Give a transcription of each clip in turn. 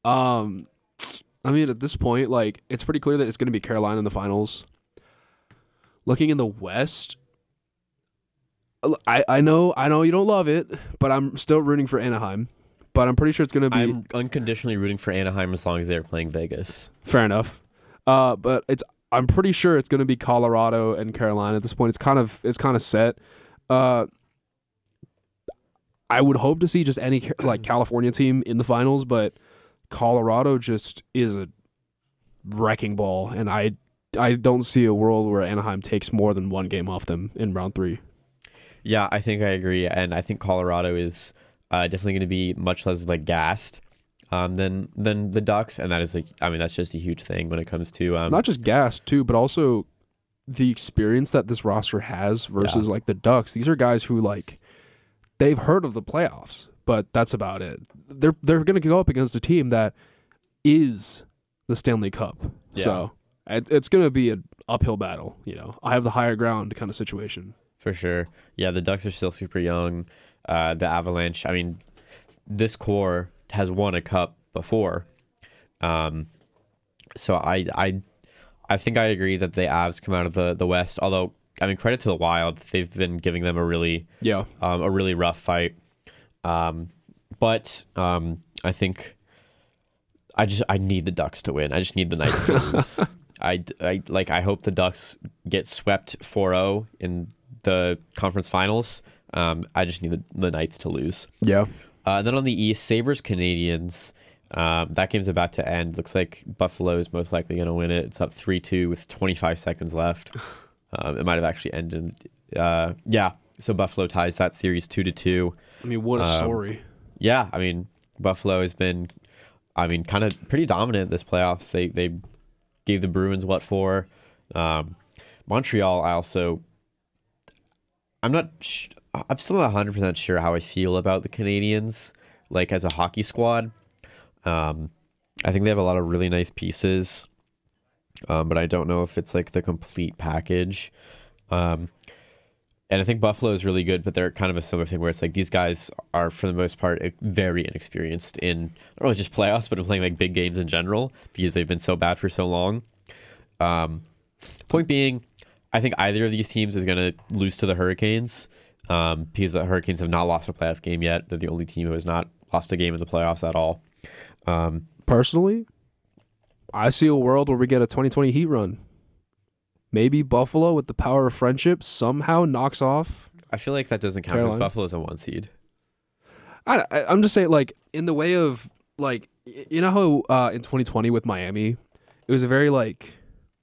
Um, I mean, at this point, like it's pretty clear that it's going to be Carolina in the finals. Looking in the West, I know you don't love it, but I'm still rooting for Anaheim. But I'm pretty sure it's going to be I'm unconditionally rooting for Anaheim as long as they're playing Vegas. fair enough. But I'm pretty sure it's going to be Colorado and Carolina at this point. It's kind of set. Uh, I would hope to see just any like California team in the finals, but Colorado just is a wrecking ball, and I don't see a world where Anaheim takes more than one game off them in round three. Yeah, I think I agree, and I think Colorado is definitely going to be much less like gassed than the Ducks, and that is like I mean that's just a huge thing when it comes to Not just gas too, but also the experience that this roster has versus Yeah. like the Ducks. These are guys who like they've heard of the playoffs, but that's about it. They're going to go up against a team that is the Stanley Cup. Yeah. So it's going to be an uphill battle. I have the higher ground kind of situation. for sure. Yeah, the Ducks are still super young. The Avalanche, I mean, this core has won a cup before. Um, so I think I agree that the Avs come out of the West. Although I mean, credit to the Wild, they've been giving them Yeah. a really rough fight. But I think I need the Ducks to win. I just need the Knights to lose. I hope the Ducks get swept 4-0 in the conference finals. I just need the Knights to lose. Yeah. And then on the East, Sabres Canadians. That game's about to end. Looks like Buffalo is most likely going to win it. It's up 3-2 with 25 seconds left. It might have actually ended. Yeah. So Buffalo ties that series 2-2. I mean, what a story. Yeah, I mean Buffalo has been, I mean, kind of pretty dominant this playoffs. They gave the Bruins what for. Montreal. I'm still not 100% sure how I feel about the Canadians, like as a hockey squad. I think they have a lot of really nice pieces, but I don't know if it's like the complete package. And I think Buffalo is really good, but they're kind of a similar thing where it's like these guys are, for the most part, very inexperienced in not really just playoffs, but in playing like big games in general because they've been so bad for so long. Point being, I think either of these teams is going to lose to the Hurricanes because the Hurricanes have not lost a playoff game yet. They're the only team who has not lost a game in the playoffs at all. Personally, I see a world where we get a 2020 Heat run. Maybe Buffalo, with the power of friendship, somehow knocks off. I feel like that doesn't count because Carolina. Buffalo's a 1 seed. I'm just saying, like, in the way of, like, you know how in 2020 with Miami, it was a very, like,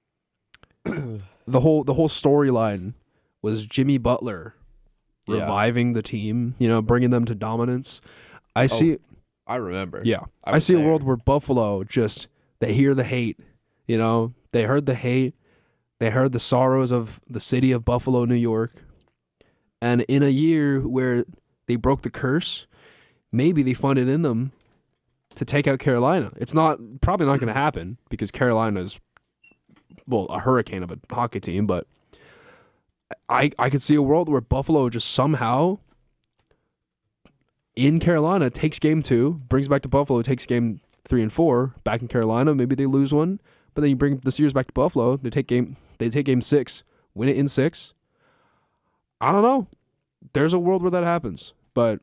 the whole storyline was Jimmy Butler Yeah. reviving the team, bringing them to dominance. I see, I remember. yeah, I I was see a there. world where Buffalo just, they hear the hate, they heard the hate, they heard the sorrows of the city of Buffalo, New York. And in a year where they broke the curse, maybe they find it in them to take out Carolina. It's probably not going to happen because Carolina is, well, a hurricane of a hockey team. But I could see a world where Buffalo just somehow in Carolina takes game 2, brings back to Buffalo, takes game 3 and 4 back in Carolina. Maybe they lose one, but then you bring the series back to Buffalo. They take game 6, win it in 6. I don't know. There's a world where that happens, but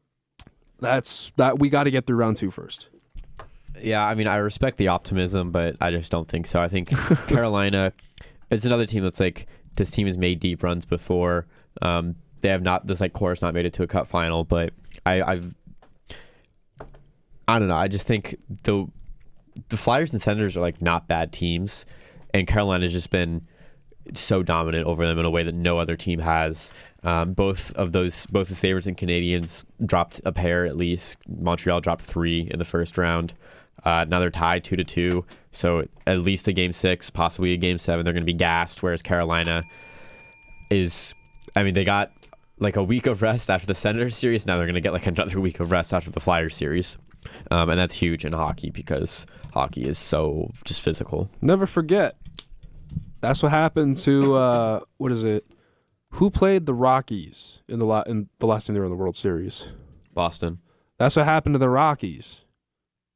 we got to get through round 2 first. Yeah, I mean, I respect the optimism, but I just don't think so. I think Carolina is another team that's like, this team has made deep runs before. They have not, this like core has not made it to a cup final, but I don't know. I just think the Flyers and Senators are like not bad teams, and Carolina's just been so dominant over them in a way that no other team has. Both the Sabres and Canadians dropped a pair at least. Montreal dropped 3 in the first round. Now they're tied 2-2. So at least a game 6, possibly a game 7. They're going to be gassed. Whereas Carolina is, I mean, they got like a week of rest after the Senators series. Now they're going to get like another week of rest after the Flyers series. And that's huge in hockey because hockey is so just physical. Never forget. That's what happened to what is it? Who played the Rockies in the last time they were in the World Series? Boston. That's what happened to the Rockies.